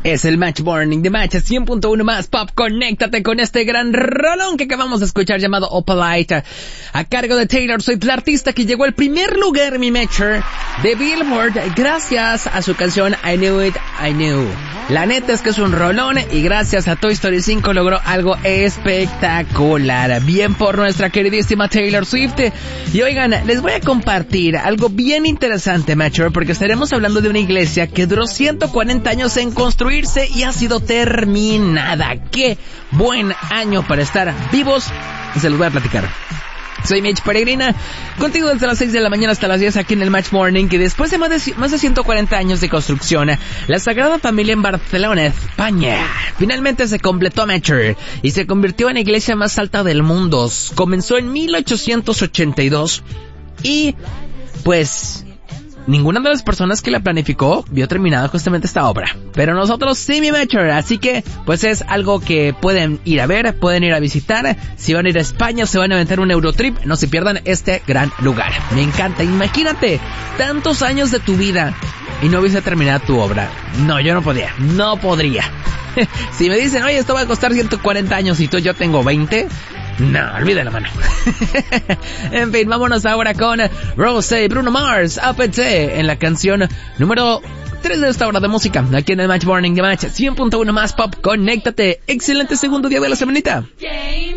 Es el Match Morning de Match 100.1 más Pop. Conéctate con este gran rolón que acabamos de escuchar llamado Opalite, a cargo de Taylor Swift, la artista que llegó al primer lugar, mi Matcher, de Billboard gracias a su canción I Knew It, I Knew. La neta es que es un rolón y gracias a Toy Story 5 logró algo espectacular. Bien por nuestra queridísima Taylor Swift. Y oigan, les voy a compartir algo bien interesante, Matcher, porque estaremos hablando de una iglesia que duró 140 años en construirse y ha sido terminada. ¡Qué buen año para estar vivos! Se los voy a platicar. Soy Mitch Peregrina, contigo desde las 6 de la mañana hasta las 10 aquí en el Match Morning, que después de más de 140 años de construcción, la Sagrada Familia en Barcelona, España, finalmente se completó, Matcher, y se convirtió en la iglesia más alta del mundo. Comenzó en 1882 y, pues, ninguna de las personas que la planificó vio terminada justamente esta obra. Pero nosotros sí, mi Matcher. Así que, pues es algo que pueden ir a ver, pueden ir a visitar. Si van a ir a España o se van a aventar un Eurotrip, no se pierdan este gran lugar. Me encanta. Imagínate, tantos años de tu vida y no hubiese terminado tu obra. No, yo no podría. No podría. Si me dicen, oye, esto va a costar 140 años y yo tengo 20... No, olvídalo, mano. En fin, vámonos ahora con Rosé, Bruno Mars, APT, en la canción número 3 de esta hora de música, aquí en el Match Morning de Match 100.1 más Pop. Conéctate. Excelente segundo día de la semanita.